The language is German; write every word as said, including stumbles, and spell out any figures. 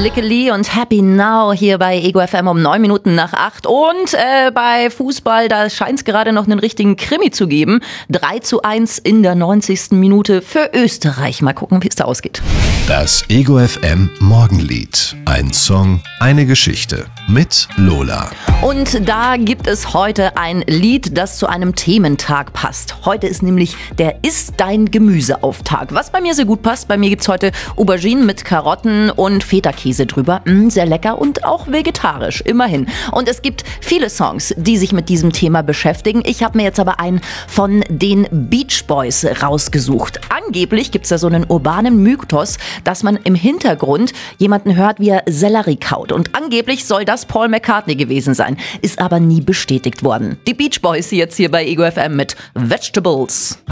Likke Lee und Happy Now hier bei Ego F M um neun Minuten nach acht. Und äh, bei Fußball, da scheint es gerade noch einen richtigen Krimi zu geben. drei zu eins in der neunzigsten Minute für Österreich. Mal gucken, wie es da ausgeht. Das Ego F M Morgenlied. Ein Song, eine Geschichte mit Lola. Und da gibt es heute ein Lied, das zu einem Thementag passt. Heute ist nämlich der Iss dein Gemüse-Auftag. Was bei mir sehr gut passt. Bei mir gibt's heute Auberginen mit Karotten und Feta-Käse drüber. Mm, sehr lecker und auch vegetarisch, immerhin. Und es gibt viele Songs, die sich mit diesem Thema beschäftigen. Ich habe mir jetzt aber einen von den Beach Boys rausgesucht. Angeblich gibt's da so einen urbanen Mythos, dass man im Hintergrund jemanden hört, wie er Sellerie kaut. Und angeblich soll das Paul McCartney gewesen sein. Ist aber nie bestätigt worden. Die Beach Boys jetzt hier bei Ego F M mit Vegetables.